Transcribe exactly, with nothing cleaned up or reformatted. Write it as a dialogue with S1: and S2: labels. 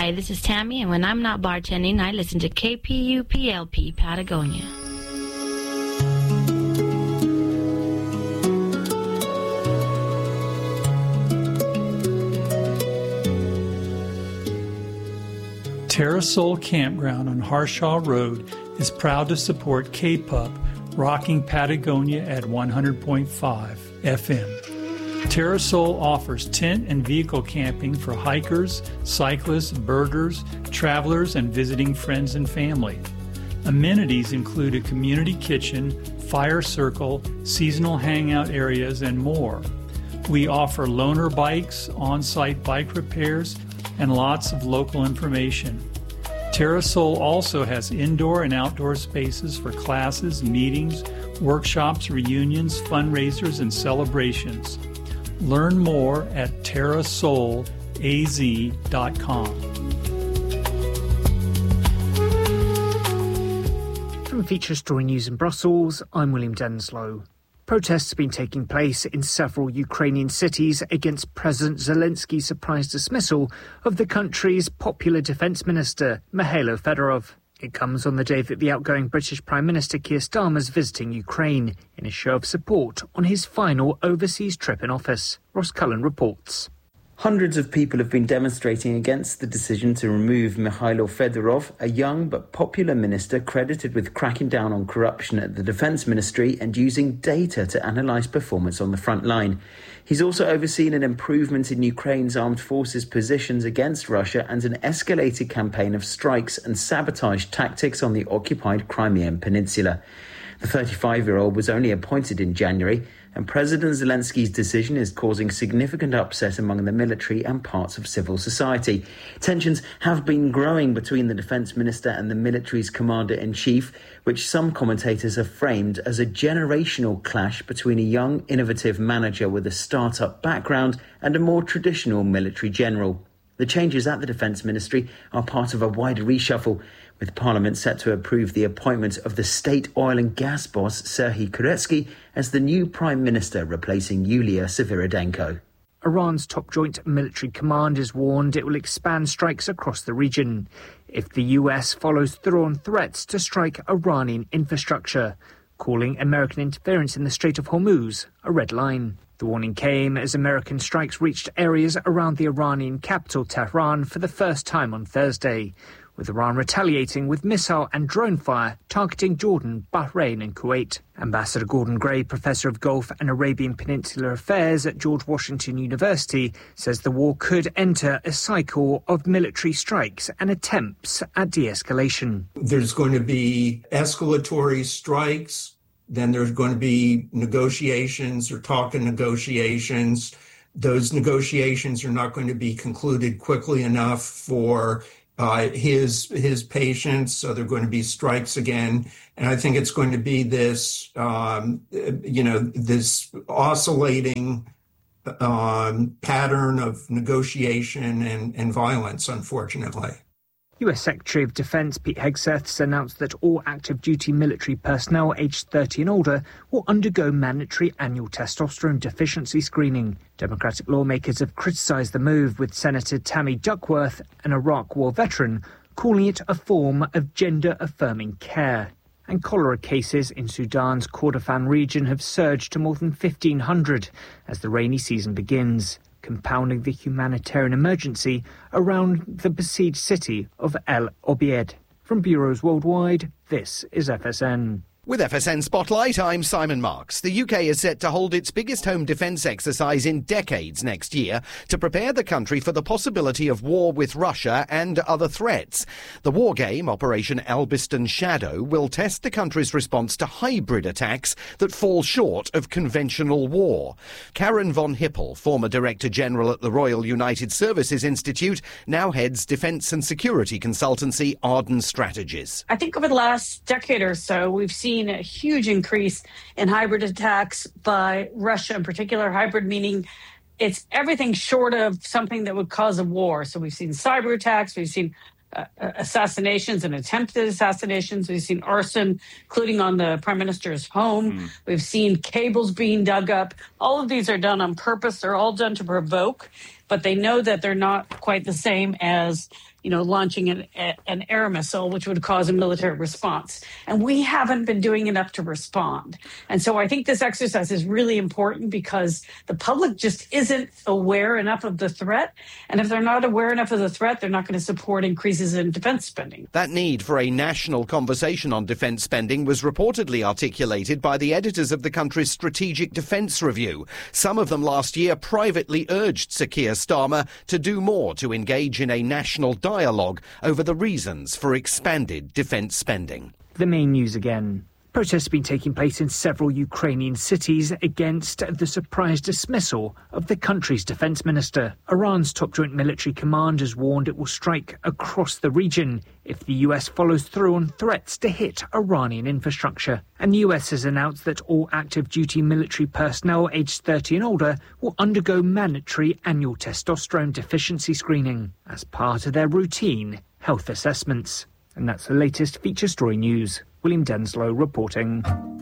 S1: Hi, this is Tammy, and when I'm not bartending, I listen to K P U P L P Patagonia.
S2: Terrasol Campground on Harshaw Road is proud to support K-Pup, rocking Patagonia at one hundred point five F M. Terrasol offers tent and vehicle camping for hikers, cyclists, birders, travelers, and visiting friends and family. Amenities include a community kitchen, fire circle, seasonal hangout areas, and more. We offer loaner bikes, on-site bike repairs, and lots of local information. Terrasol also has indoor and outdoor spaces for classes, meetings, workshops, reunions, fundraisers, and celebrations. Learn more at terrasol a z dot com.
S3: From Feature Story News in Brussels, I'm William Denslow. Protests have been taking place in several Ukrainian cities against President Zelensky's surprise dismissal of the country's popular defence minister, Mikhailo Fedorov. It comes on the day that the outgoing British Prime Minister Keir Starmer is visiting Ukraine in a show of support on his final overseas trip in office. Ross Cullen reports.
S4: Hundreds of people have been demonstrating against the decision to remove Mikhailo Fedorov, a young but popular minister credited with cracking down on corruption at the Defence Ministry and using data to analyse performance on the front line. He's also overseen an improvement in Ukraine's armed forces' positions against Russia and an escalated campaign of strikes and sabotage tactics on the occupied Crimean Peninsula. The thirty-five-year-old was only appointed in January, and President Zelensky's decision is causing significant upset among the military and parts of civil society. Tensions have been growing between the defence minister and the military's commander-in-chief, which some commentators have framed as a generational clash between a young, innovative manager with a start-up background and a more traditional military general. The changes at the Defence Ministry are part of a wider reshuffle, with Parliament set to approve the appointment of the state oil and gas boss Serhiy Kuretsky as the new Prime Minister, replacing Yulia Sviridenko.
S3: Iran's top joint military command has warned it will expand strikes across the region if the U S follows through on threats to strike Iranian infrastructure, calling American interference in the Strait of Hormuz a red line. The warning came as American strikes reached areas around the Iranian capital, Tehran, for the first time on Thursday, with Iran retaliating with missile and drone fire targeting Jordan, Bahrain and Kuwait. Ambassador Gordon Gray, Professor of Gulf and Arabian Peninsula Affairs at George Washington University, says the war could enter a cycle of military strikes and attempts at de-escalation.
S5: There's going to be escalatory strikes, then there's going to be negotiations or talk of negotiations. Those negotiations are not going to be concluded quickly enough for Uh, his his patients, so there are going to be strikes again. And I think it's going to be this, um, you know, this oscillating um, pattern of negotiation and, and violence, unfortunately.
S3: U S Secretary of Defense Pete Hegseth announced that all active duty military personnel aged thirty and older will undergo mandatory annual testosterone deficiency screening. Democratic lawmakers have criticised the move, with Senator Tammy Duckworth, an Iraq War veteran, calling it a form of gender-affirming care. And cholera cases in Sudan's Kordofan region have surged to more than fifteen hundred as the rainy season begins, compounding the humanitarian emergency around the besieged city of El Obeid. From bureaus worldwide, this is F S N.
S6: With F S N Spotlight, I'm Simon Marks. The U K is set to hold its biggest home defence exercise in decades next year to prepare the country for the possibility of war with Russia and other threats. The war game, Operation Elbiston Shadow, will test the country's response to hybrid attacks that fall short of conventional war. Karen von Hippel, former Director General at the Royal United Services Institute, now heads defence and security consultancy Arden Strategies.
S7: I think over the last decade or so, we've seen a huge increase in hybrid attacks by Russia, in particular. Hybrid meaning it's everything short of something that would cause a war. So we've seen cyber attacks, we've seen uh, assassinations and attempted assassinations, we've seen arson, including on the Prime Minister's home. Mm. We've seen cables being dug up. All of these are done on purpose. They're all done to provoke but they know that they're not quite the same as, you know, launching an, an air missile, which would cause a military response. And we haven't been doing enough to respond. And so I think this exercise is really important because the public just isn't aware enough of the threat. And if they're not aware enough of the threat, they're not going to support increases in defense spending.
S6: That need for a national conversation on defense spending was reportedly articulated by the editors of the country's Strategic Defense Review. Some of them last year privately urged Sir Keir Starmer to do more to engage in a national dialogue over the reasons for expanded defence spending.
S3: The main news again. Protests have been taking place in several Ukrainian cities against the surprise dismissal of the country's defence minister. Iran's top joint military command has warned it will strike across the region if the U S follows through on threats to hit Iranian infrastructure. And the U S has announced that all active duty military personnel aged thirty and older will undergo mandatory annual testosterone deficiency screening as part of their routine health assessments. And that's the latest feature story news. William Denslow reporting.